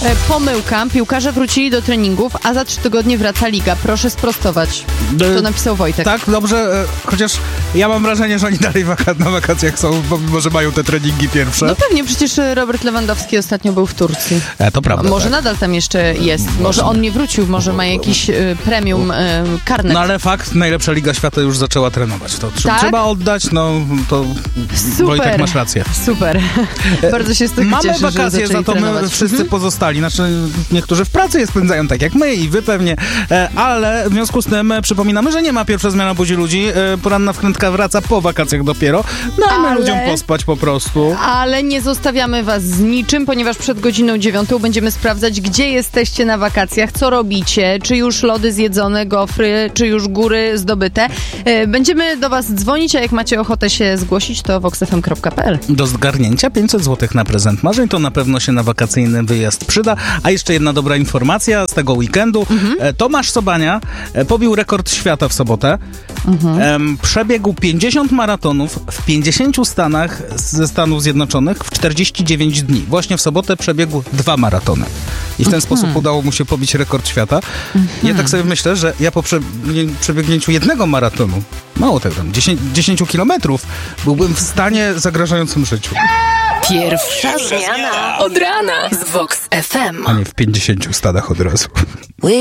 Pomyłka. Piłkarze wrócili do treningów, a za 3 tygodnie wraca liga. Proszę sprostować. To napisał Wojtek. Tak, dobrze, chociaż ja mam wrażenie, że oni dalej na wakacjach są, pomimo że mają te treningi pierwsze. No pewnie, przecież Robert Lewandowski ostatnio był w Turcji. To prawda. Może tak. nadal tam jeszcze jest. Może on nie wrócił, może ma jakiś premium karnet. No ale fakt, najlepsza liga świata już zaczęła trenować. To Tak? trzeba oddać, no to Super. Wojtek, masz rację. Super. Bardzo się z tego Mamy cieszę, że wakacje, zaczęli za to trenować. my wszyscy pozostali. Znaczy, niektórzy w pracy je spędzają tak jak my i wy pewnie, ale w związku z tym przypominamy, że nie ma pierwsza zmiana budzi ludzi. Poranna wkrętka wraca po wakacjach dopiero. Dajmy ludziom pospać po prostu. Ale nie zostawiamy was z niczym, ponieważ przed godziną 9 będziemy sprawdzać, gdzie jesteście na wakacjach, co robicie, czy już lody zjedzone, gofry, czy już góry zdobyte. Będziemy do was dzwonić, a jak macie ochotę się zgłosić, to voxfm.pl. Do zgarnięcia 500 zł na prezent marzeń, to na pewno się na wakacyjny wyjazd przyda. A jeszcze jedna dobra informacja z tego weekendu. Tomasz Sobania pobił rekord świata w sobotę. Przebiegł 50 maratonów w 50 stanach ze Stanów Zjednoczonych w 49 dni. Właśnie w sobotę przebiegł 2 maratony. I w ten sposób udało mu się pobić rekord świata. Ja tak sobie myślę, że ja po przebiegnięciu jednego maratonu, mało tego, 10 kilometrów, byłbym w stanie zagrażającym życiu. Pierwsza zmiana od rana z Vox FM. A nie w 50 stadach od razu.